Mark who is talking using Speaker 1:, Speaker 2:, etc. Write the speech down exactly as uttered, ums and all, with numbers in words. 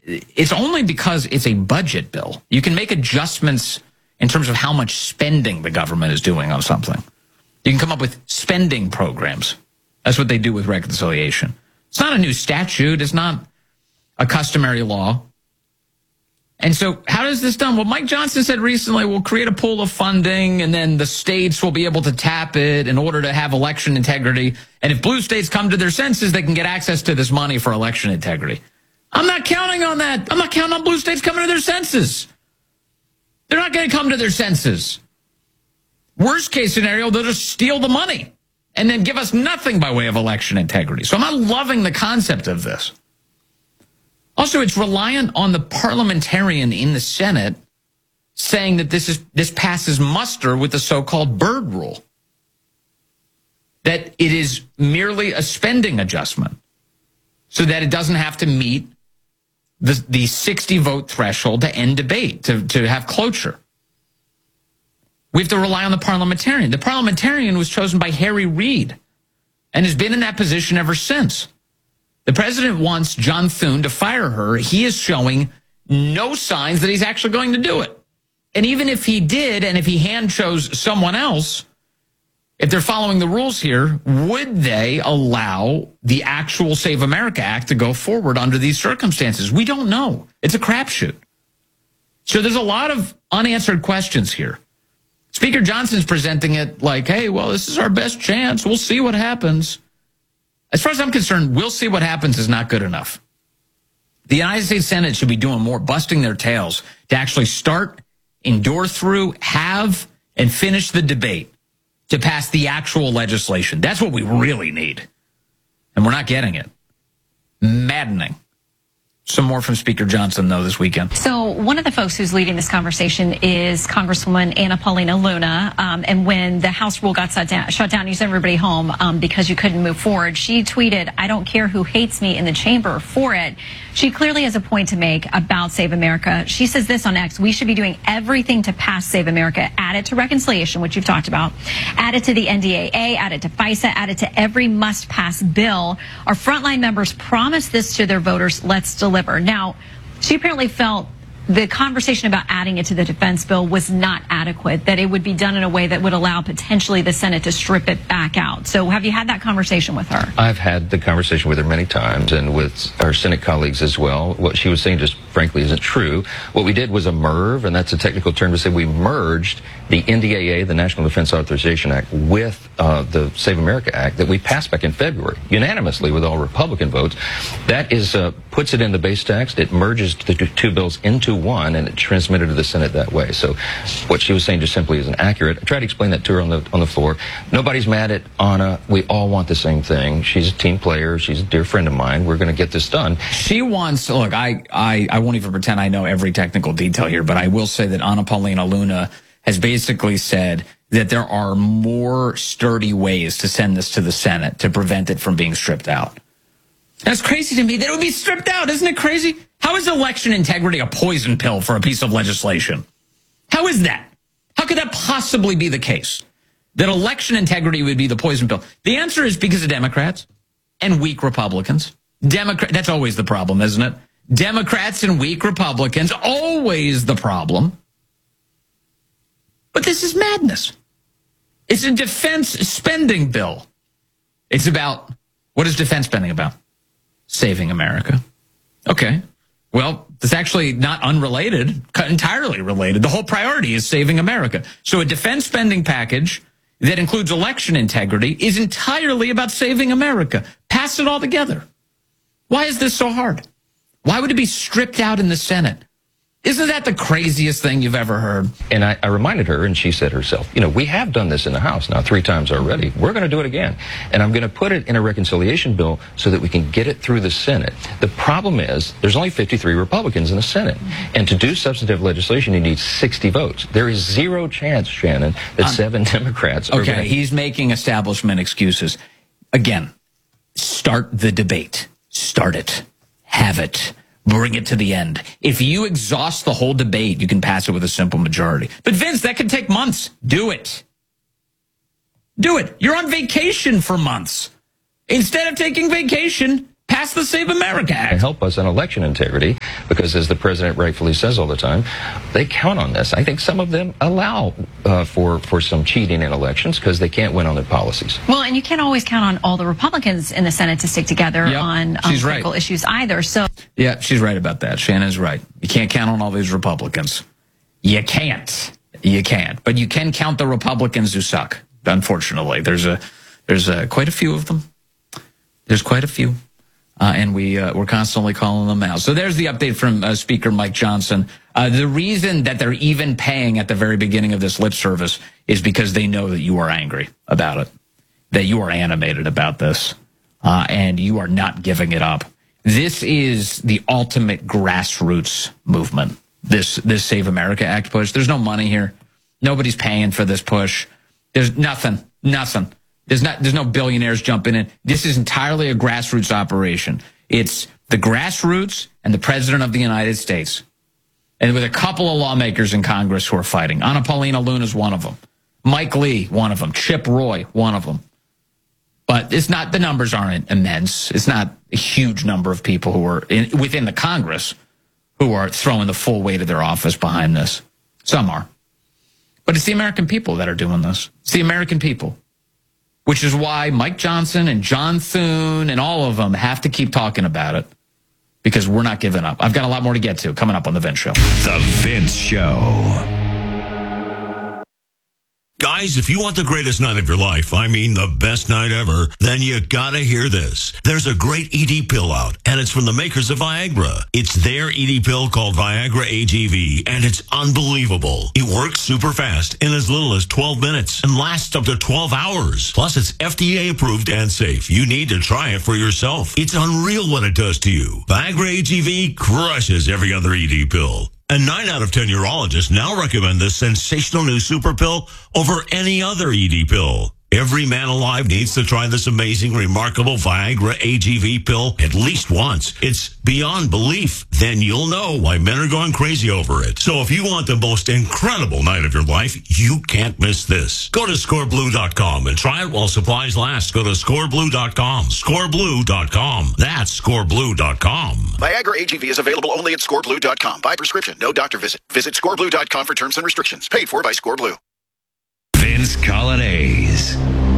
Speaker 1: it's only because it's a budget bill. You can make adjustments in terms of how much spending the government is doing on something. You can come up with spending programs. That's what they do with reconciliation. It's not a new statute. It's not a customary law. And so how is this done? Well, Mike Johnson said recently, we'll create a pool of funding and then the states will be able to tap it in order to have election integrity. And if blue states come to their senses, they can get access to this money for election integrity. I'm not counting on that. I'm not counting on blue states coming to their senses. They're not going to come to their senses. Worst case scenario, they'll just steal the money and then give us nothing by way of election integrity. So I'm not loving the concept of this. Also, it's reliant on the parliamentarian in the Senate saying that this is this passes muster with the so-called Byrd rule, that it is merely a spending adjustment so that it doesn't have to meet the, the sixty vote threshold to end debate, to, to have cloture. We have to rely on the parliamentarian. The parliamentarian was chosen by Harry Reid and has been in that position ever since. The president wants John Thune to fire her. He is showing no signs that he's actually going to do it. And even if he did, and if he hand chose someone else, if they're following the rules here, would they allow the actual Save America Act to go forward under these circumstances? We don't know. It's a crapshoot. So there's a lot of unanswered questions here. Speaker Johnson's presenting it like, hey, well, this is our best chance. We'll see what happens. As far as I'm concerned, we'll see what happens is not good enough. The United States Senate should be doing more busting their tails to actually start, endure through, have, and finish the debate to pass the actual legislation. That's what we really need. And we're not getting it. Maddening. Some more from Speaker Johnson, though, this weekend.
Speaker 2: So one of the folks who's leading this conversation is Congresswoman Anna Paulina Luna. Um, and when the House rule got shut down, shut down, you sent everybody home um, because you couldn't move forward. She tweeted, I don't care who hates me in the chamber for it. She clearly has a point to make about Save America. She says this on X, we should be doing everything to pass Save America, add it to reconciliation, which you've talked about, add it to the N D A A, add it to FISA, add it to every must-pass bill. Our frontline members promised this to their voters. Let's deliver. Now, she apparently felt the conversation about adding it to the defense bill was not adequate, that it would be done in a way that would allow potentially the Senate to strip it back out. So have you had that conversation with her?
Speaker 3: I've had the conversation with her many times and with our Senate colleagues as well. What she was saying just frankly isn't true. What we did was a MERV, and that's a technical term to say we merged the N D A A, the National Defense Authorization Act, with uh, the Save America Act that we passed back in February, unanimously with all Republican votes. That is uh, puts it in the base text. It merges the two bills into one, and it transmitted to the Senate that way. So what she was saying just simply isn't accurate. I tried to explain that to her on the on the floor. Nobody's mad at Anna. We all want the same thing. She's a team player. She's a dear friend of mine. We're going to get this done.
Speaker 1: She wants, look, I, I, I won't even pretend I know every technical detail here, but I will say that Anna Paulina Luna has basically said that there are more sturdy ways to send this to the Senate to prevent it from being stripped out. That's crazy to me that it would be stripped out. Isn't it crazy? How is election integrity a poison pill for a piece of legislation? How is that? How could that possibly be the case? That election integrity would be the poison pill? The answer is because of Democrats and weak Republicans. Democrat, that's always the problem, isn't it? Democrats and weak Republicans, always the problem. But this is madness. It's a defense spending bill. It's about, what is defense spending about? Saving America. Okay. Well, it's actually not unrelated, entirely related. The whole priority is saving America. So a defense spending package that includes election integrity is entirely about saving America. Pass it all together. Why is this so hard? Why would it be stripped out in the Senate? Isn't that the craziest thing you've ever heard?
Speaker 3: And I, I reminded her, and she said herself, you know, we have done this in the House now three times already. We're going to do it again. And I'm going to put it in a reconciliation bill so that we can get it through the Senate. The problem is there's only fifty-three Republicans in the Senate. And to do substantive legislation, you need sixty votes. There is zero chance, Shannon, that um, seven Democrats are
Speaker 1: Okay,
Speaker 3: gonna...
Speaker 1: he's making establishment excuses. Again, start the debate. Start it. Have it. Bring it to the end. If you exhaust the whole debate, you can pass it with a simple majority. But Vince, that could take months. Do it. Do it. You're on vacation for months. Instead of taking vacation, Pass the Save America
Speaker 3: to
Speaker 1: Act.
Speaker 3: help us on election integrity, because as the president rightfully says all the time, they count on this. I think some of them allow uh, for, for some cheating in elections because they can't win on their policies.
Speaker 2: Well, and you can't always count on all the Republicans in the Senate to stick together
Speaker 1: Yep,
Speaker 2: on um,
Speaker 1: she's
Speaker 2: critical
Speaker 1: right.
Speaker 2: issues either. So,
Speaker 1: Yeah, she's right about that. Shannon's right. You can't count on all these Republicans. You can't. You can't. But you can count the Republicans who suck. Unfortunately, there's a there's a, quite a few of them. There's quite a few. Uh, and we, uh, we're constantly calling them out. So there's the update from uh, Speaker Mike Johnson. Uh, the reason that they're even paying at the very beginning of this lip service is because they know that you are angry about it, that you are animated about this, uh, and you are not giving it up. This is the ultimate grassroots movement, this, this Save America Act push. There's no money here. Nobody's paying for this push. There's nothing, nothing. There's not, there's no billionaires jumping in. This is entirely a grassroots operation. It's the grassroots and the president of the United States. And with a couple of lawmakers in Congress who are fighting. Anna Paulina Luna is one of them. Mike Lee, one of them. Chip Roy, one of them. But it's not, the numbers aren't immense. It's not a huge number of people who are in, within the Congress who are throwing the full weight of their office behind this. Some are. But it's the American people that are doing this. It's the American people. Which is why Mike Johnson and John Thune and all of them have to keep talking about it, because we're not giving up. I've got a lot more to get to coming up on The Vince Show.
Speaker 4: The Vince Show. Guys, if you want the greatest night of your life, I mean the best night ever, then you gotta hear this. There's a great E D pill out, and it's from the makers of Viagra. It's their E D pill called Viagra A G V, and it's unbelievable. It works super fast in as little as twelve minutes and lasts up to twelve hours. Plus, it's F D A approved and safe. You need to try it for yourself. It's unreal what it does to you. Viagra A G V crushes every other E D pill. And nine out of ten urologists now recommend this sensational new super pill over any other E D pill. Every man alive needs to try this amazing, remarkable Viagra A G V pill at least once. It's beyond belief. Then you'll know why men are going crazy over it. So if you want the most incredible night of your life, you can't miss this. Go to score blue dot com and try it while supplies last. Go to score blue dot com. score blue dot com. That's score blue dot com.
Speaker 5: Viagra A G V is available only at score blue dot com. By prescription, no doctor visit. Visit score blue dot com for terms and restrictions. Paid for by ScoreBlue.
Speaker 4: Vince Colonnese.